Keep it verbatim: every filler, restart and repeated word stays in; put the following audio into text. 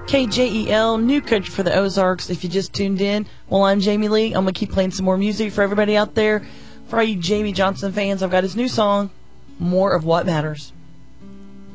K J E L, New Country for the Ozarks. If you just tuned in, well, I'm Jamie Lee. I'm going to keep playing some more music for everybody out there. For all you Jamie Johnson fans, I've got his new song, More of What Matters.